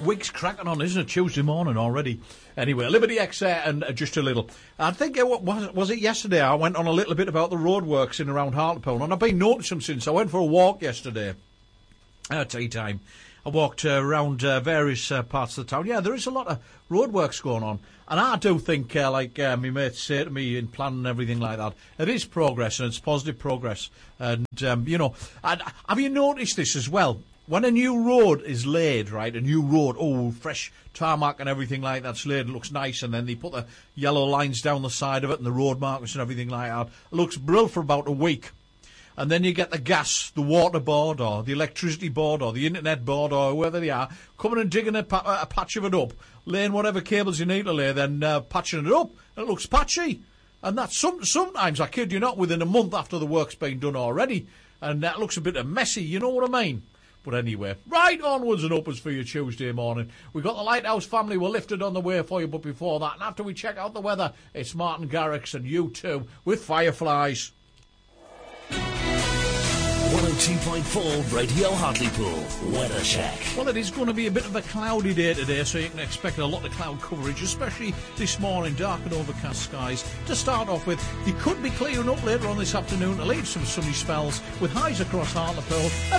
Week's cracking on, isn't it? Tuesday morning already. Anyway, Liberty X and just a little. I think, was it yesterday? I went on a little bit about the roadworks in around Hartlepool, and I've been noticing them since. I went for a walk yesterday at tea time. I walked around various parts of the town. Yeah, there is a lot of roadworks going on. And I do think, like my mates say to me in planning and everything like that, it is progress and it's positive progress. And, have you noticed this as well? When a new road is laid, right, a new road, fresh tarmac and everything like that's laid, it looks nice, and then they put the yellow lines down the side of it and the road markers and everything like that. It looks brilliant for about a week. And then you get the gas, the water board, or the electricity board, or the internet board, or whoever they are, coming and digging a patch of it up, laying whatever cables you need to lay, then patching it up, and it looks patchy. And that's sometimes, I kid you not, within a month after the work's been done already, and that looks a bit messy, you know what I mean? But anyway, right onwards and upwards for your Tuesday morning. We've got the Lighthouse Family, we're lifted on the way for you, but before that, and after we check out the weather, it's Martin Garrix and U2 with Fireflies. 102.4 Radio Hartlepool Weather Check. Well, it is going to be a bit of a cloudy day today, so you can expect a lot of cloud coverage, especially this morning, dark and overcast skies. To start off with, you could be clearing up later on this afternoon to leave some sunny spells with highs across Hartlepool at